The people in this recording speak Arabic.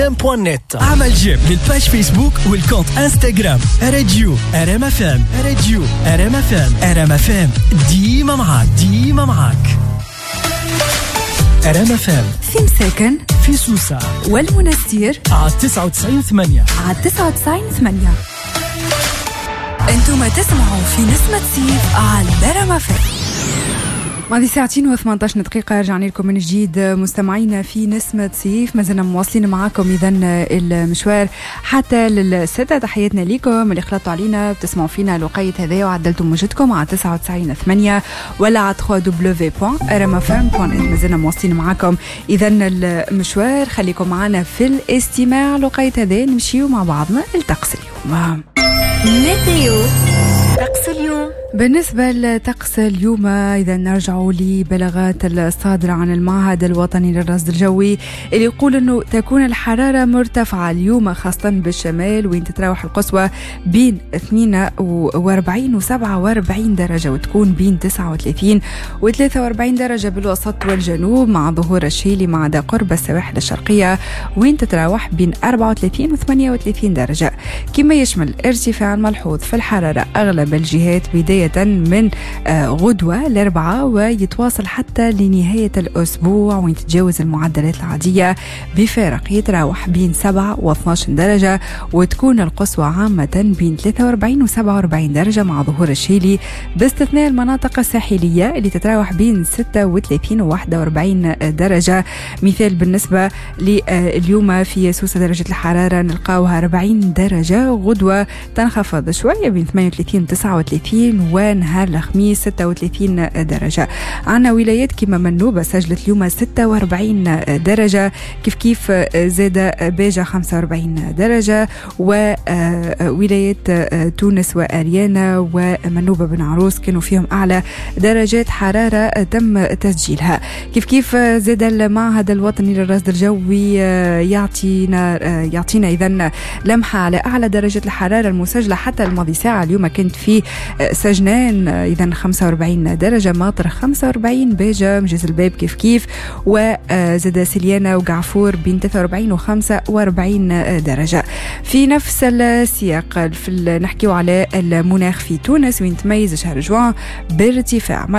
RMFM.net. عمل جيم للباج فيسبوك والكونت انستغرام راديو RMFM. راديو RMFM ديما معاك. RMFM في مساكن، في سوسة والمنستير على 99.8. انتم تسمعوا في نسمة سيف على RMFM. ماضي ساعتين و18 دقيقة رجعنا لكم من جديد مستمعينا في نسمة سيف. ما زلنا مواصلين معاكم إذن المشوار حتى للستة. تحياتنا لكم اللي خلطوا علينا بتسمعوا فينا الوقيت هذا وعدلتم وجدكم على 99.8 ولا على www.rmfm.net. ما زلنا مواصلين معاكم إذن المشوار. خليكم معنا في الاستماع الوقيت هذا. نمشيو مع بعضنا لطقس اليوم. ميتيو طقس اليوم. بالنسبة لطقس اليوم إذا نرجعوا لبلاغات الصادرة عن المعهد الوطني للرصد الجوي اللي يقول أنه تكون الحرارة مرتفعة اليوم خاصة بالشمال وين تتراوح القصوى بين 42 و 47 درجة وتكون بين 39 و 43 درجة بالوسط والجنوب مع ظهور الشيلي مع قرب السواحل الشرقية وين تتراوح بين 34 و 38 درجة. كما يشمل ارتفاع ملحوظ في الحرارة أغلب الجهات بداية من غدوة الأربعاء ويتواصل حتى لنهاية الأسبوع وين تتجاوز المعدلات العادية بفارق يتراوح بين 7 و 12 درجة وتكون القصوى عامة بين 43 و 47 درجة مع ظهور الشيلي باستثناء المناطق الساحلية اللي تتراوح بين 36 و 41 درجة. مثال بالنسبة لليوم في سوسة درجة الحرارة نلقاوها 40 درجة غدوة تنخفض شوية بين 38 و 39 ونهار الخميس 36 درجة. عنا ولايات كما منوبة سجلت اليوم 46 درجة كيف زاد باجة 45 درجة وولايات تونس وأريانا ومنوبة بن عروس كانوا فيهم أعلى درجات حرارة تم تسجيلها. كيف زاد المعهد الوطني للرصد الجوي يعطينا إذن لمحة على أعلى درجة الحرارة المسجلة حتى الماضي ساعة. اليوم كنت في سجنان إذن 45 درجة ماطر 45 باجة مجاز الباب كيف وزاد سليانة وقعفور بين 43 و 45 درجة. في نفس السياق نحكيو على المناخ في تونس وين تميز شهر جوان بارتفاع